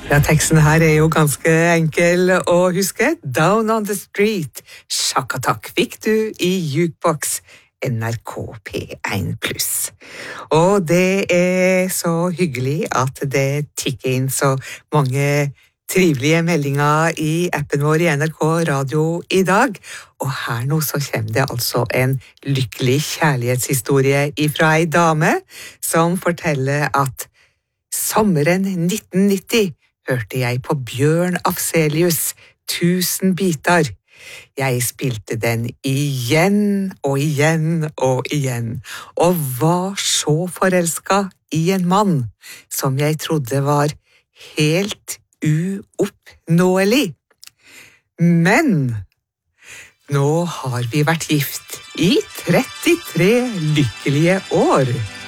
Ja, teksten her jo ganske enkel å huske. Down on the street. Shakatak fikk du i Jukebox NRK P1+. Og det så hyggelig at det tikker inn så mange trivelige meldinger i appen vår i NRK Radio i dag. Og her nå så kommer det altså en lykkelig kjærlighetshistorie ifra ei dame som forteller at sommeren 1990 hørte jeg på Bjørn Afzelius 1000 biter. Jeg spilte den igjen og igjen og igjen, og var så forelsket i en mann som jeg trodde var helt uoppnåelig. Men nå har vi vært gift i 33 lykkelige år.